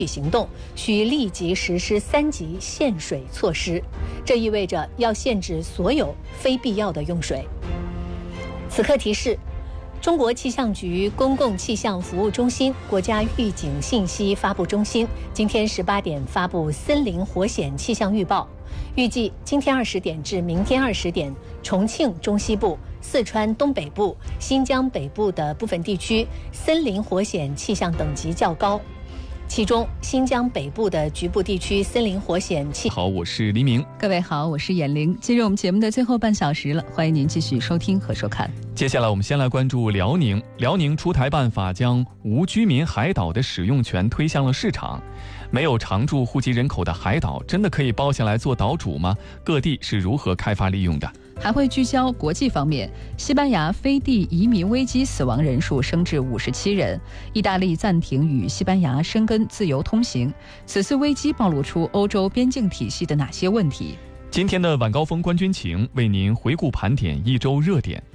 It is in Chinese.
行动，需立即实施3级限水措施，这意味着要限制所有非必要的用水。此刻提示：中国气象局公共气象服务中心、国家预警信息发布中心今天18点发布森林火险气象预报，预计今天20点至明天20点，重庆中西部、四川东北部、新疆北部的部分地区森林火险气象等级较高。其中，新疆北部的局部地区森林火险气。 好，我是黎明。 各位好，我是闫玲。进入我们节目的最后半小时了，欢迎您继续收听和收看。 接下来我们先来关注辽宁。辽宁出台办法，将无居民海岛的使用权推向了市场。没有常住户籍人口的海岛，真的可以包下来做岛主吗？各地是如何开发利用的？ 还会聚焦国际方面，西班牙飞地移民危机死亡人数升至57人，意大利暂停与西班牙申根自由通行。此次危机暴露出欧洲边境体系的哪些问题？ 今天的晚高峰观军情为您回顾盘点一周热点。